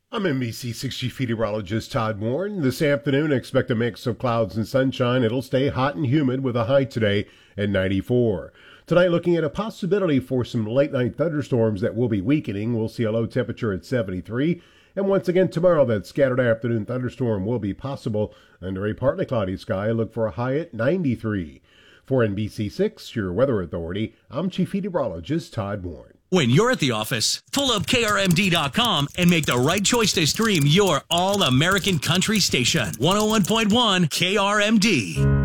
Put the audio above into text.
I'm NBC6 meteorologist Todd Warren. This afternoon, expect a mix of clouds and sunshine. It'll stay hot and humid with a high today at 94. Tonight, looking at a possibility for some late-night thunderstorms that will be weakening. We'll see a low temperature at 73. And once again, tomorrow, that scattered afternoon thunderstorm will be possible under a partly cloudy sky. Look for a high at 93. For NBC6, your weather authority, I'm Chief Meteorologist Todd Warren. When you're at the office, pull up KRMD.com and make the right choice to stream your all-American country station. 101.1 KRMD.